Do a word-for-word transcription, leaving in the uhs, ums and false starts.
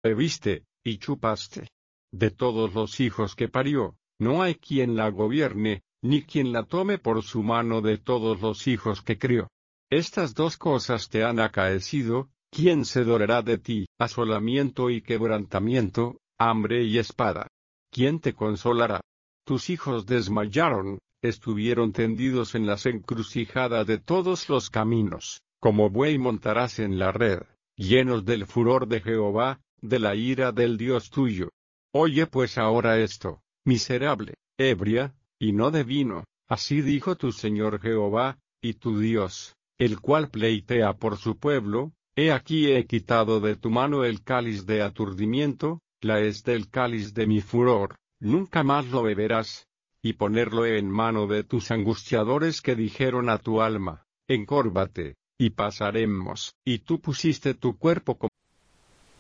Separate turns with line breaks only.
bebiste, y chupaste. De todos los hijos que parió, no hay quien la gobierne, ni quien la tome por su mano de todos los hijos que crió. Estas dos cosas te han acaecido, ¿quién se dolerá de ti? Asolamiento y quebrantamiento, hambre y espada. ¿Quién te consolará? Tus hijos desmayaron, estuvieron tendidos en las encrucijadas de todos los caminos, como buey montarás en la red, llenos del furor de Jehová, de la ira del Dios tuyo. Oye pues ahora esto, miserable, ebria, y no de vino, así dijo tu Señor Jehová, y tu Dios, el cual pleitea por su pueblo, he aquí he quitado de tu mano el cáliz de aturdimiento, la hez del cáliz de mi furor, nunca más lo beberás, y ponerlo en mano de tus angustiadores que dijeron a tu alma, encórvate, y pasaremos, y tú pusiste tu cuerpo como